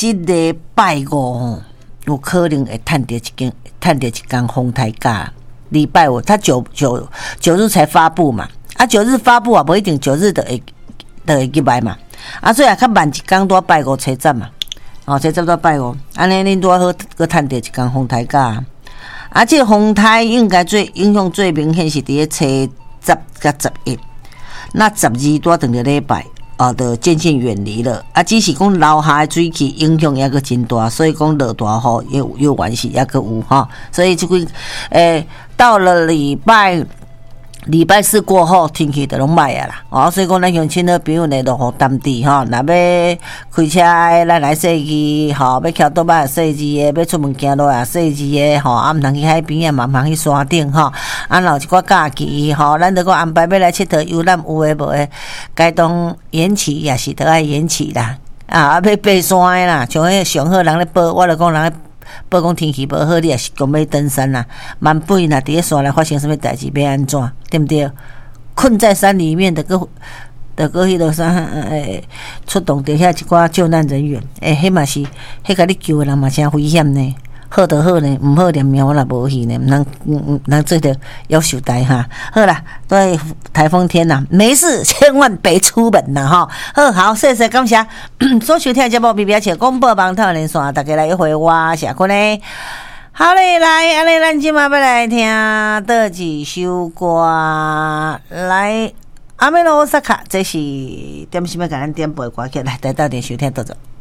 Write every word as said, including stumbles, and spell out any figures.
即礼拜五有可能会探到一间探到一间风台假。礼拜五，他九九九日才发布嘛，啊九日发布啊，不一定九日就会就会入来嘛，啊所以啊较慢一天多拜五车站嘛，哦车站多拜五，安尼恁多好个探到一间风台假，啊这个风台应该最影响最明显是伫咧初十甲十一，那十二多等个礼拜。哦，就渐渐远离了啊！只是讲楼下的水汽影响也个真大，所以讲落大雨也有有关系，也个有哈。所以这个诶，到了礼拜礼拜四过后，天气就拢歹啊啦。哦，所以讲咱乡亲的朋友呢，就互担地哈。若要开车的，咱来细机吼；要翘倒摆细机的，要出门行路啊细机的吼。啊，毋通去海边啊，嘛毋通去山顶吼。啊，若有一寡假期吼，咱就个安排要来佚佗游览有诶无诶，该当延期也是得爱延期啦。啊，啊要爬山的啦，像迄上好人咧报，我就讲人咧。报讲天气无好，你也是讲要登山啦。万不若伫咧山内发生什么代志，要安怎？对不对？困在山里面的个，的个迄落啥诶，出动着遐一寡救难人员，诶、欸，迄嘛是，迄甲你救的人嘛真危险呢。好就好呢，毋好连命我也无去呢，毋通毋通做着要求代哈。好啦，在台风天呐，没事千万别出门呐哈。好，好，谢谢感谢所收听节目 B B 且广播网套连线，大家来一回我谢坤嘞。好嘞，来，安尼咱今嘛要来听倒一首歌，来阿美罗萨卡，这是点什么？甲咱点播歌曲来，带到点收听到走。